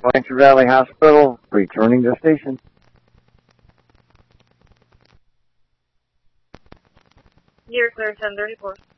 Blanchard Valley Hospital, returning to station. You're clear, 1034.